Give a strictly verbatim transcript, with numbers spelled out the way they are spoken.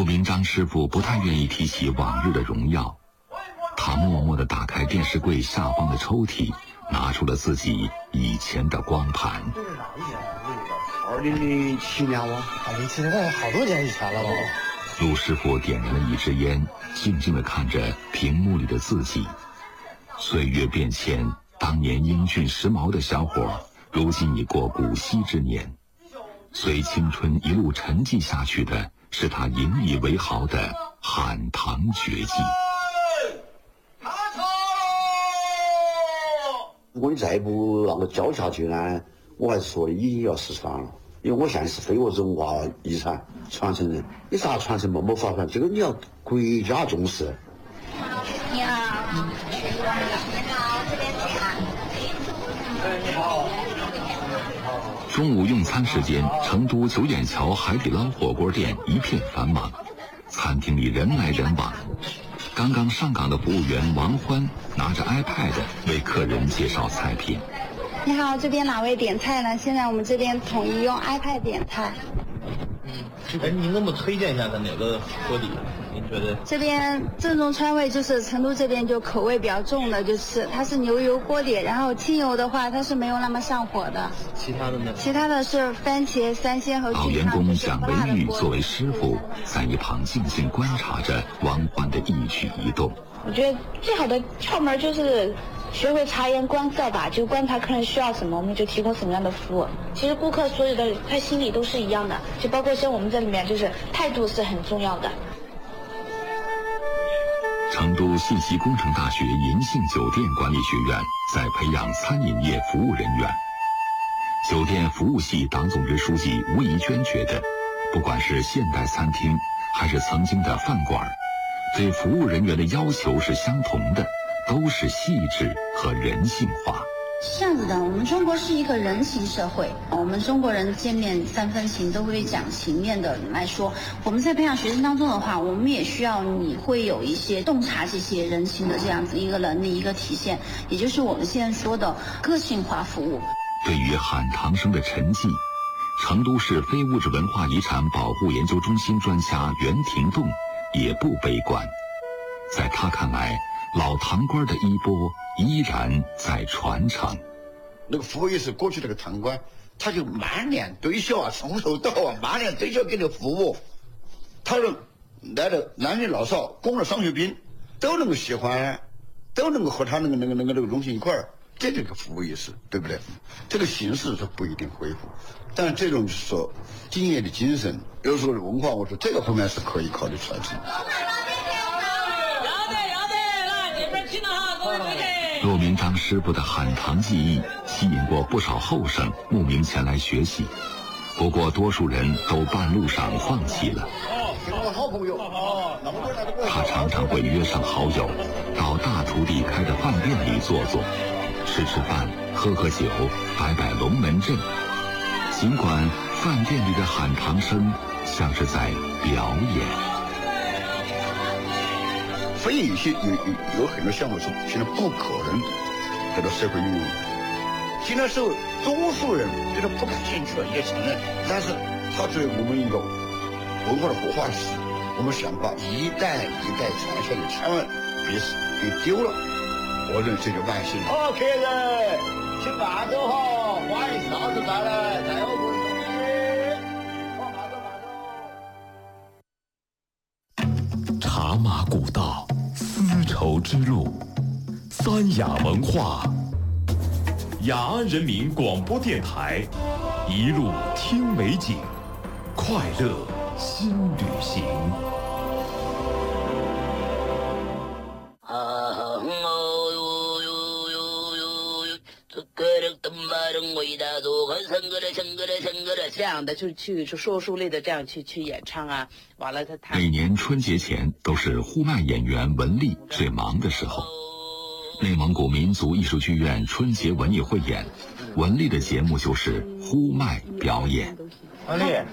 陆明章师傅不太愿意提起往日的荣耀，他默默地打开电视柜下方的抽屉，拿出了自己以前的光盘。 这是哪一年？二零零七年哇，二零七年那好多年以前了吧？ 陆师傅点燃了一支烟，静静地看着屏幕里的自己。岁月变迁，当年英俊时髦的小伙，如今已过古稀之年。随青春一路沉寂下去的，是他引以为豪的喊堂绝技。 如果你再不让我教下去呢，我还是说已经要失传了。因为我现在是非物质文化遗产传承人，你咋传承嘛？没法传，这个你要国家重视。 你好，你好，这边请啊。 你好。 中午用餐时间，成都九眼桥海底捞火锅店一片繁忙，餐厅里人来人往。刚刚上岗的服务员王欢拿着 iPad 为客人介绍菜品。 你好，这边哪位点菜呢？现在我们这边统一用 iPad 点菜。 嗯，哎，您能不能推荐一下它哪个锅底？您觉得？ 这边正宗川味就是成都这边就口味比较重的，就是它是牛油锅底，然后清油的话它是没有那么上火的。 其他的呢？ 其他的是番茄、三鲜和老员工蒋维玉作为师傅，在一旁静静观察着王欢的一举一动。 我觉得最好的窍门就是学会察言观色吧，就观察客人需要什么，我们就提供什么样的服务。其实顾客所有的他心里都是一样的，就包括像我们这里面，就是态度是很重要的。 成都信息工程大学银杏酒店管理学院在培养餐饮业服务人员。酒店服务系党总支书记吴怡娟觉得，不管是现代餐厅还是曾经的饭馆，对服务人员的要求是相同的，都是细致和人性化。 是这样子的，我们中国是一个人情社会，我们中国人见面三分情，都会讲情面的来说。我们在培养学生当中的话，我们也需要你会有一些洞察这些人情的这样子一个能力，一个体现，也就是我们现在说的个性化服务。 对于喊堂声的沉寂，成都市非物质文化遗产保护研究中心专家袁廷栋也不悲观。在他看来，老堂倌的衣钵依然在传承。 那个服务意识过去那个堂倌，他就满脸堆笑啊，从头到尾满脸堆笑给你服务，他的来的男女老少、工人、商学兵都能够喜欢，都能够和他那个那个那个那个融进一块儿，这就是个服务意识，对不对？这个形式是不一定恢复，但这种就是说敬业的精神，有时候的文化，我说这个方面是可以考虑传承。 陆明章师傅的喊堂技艺吸引过不少后生慕名前来学习，不过多数人都半路上放弃了。他常常会约上好友到大徒弟开的饭店里坐坐，吃吃饭，喝喝酒，摆摆龙门阵。尽管饭店里的喊堂声像是在表演。 所以有些有有有很多项目是现在不可能得到社会应用。现在是多数人觉得不感兴趣了，也承认，但是它作为我们一个文化的活化石，我们想把一代一代传下去，千万别给丢了。我认为这就万幸了。好，客人，请慢走哈，欢迎下次再来，再有不容易。好，慢走慢走。 茶马古道。丝绸之路，三雅文化，雅安人民广播电台，一路听美景，快乐新旅行。 这样的就去说书类的这样去去演唱啊，完了他他每年春节前都是呼麦演员文丽最忙的时候。内蒙古民族艺术剧院春节文艺汇演，文丽的节目就是呼麦表演。 文丽。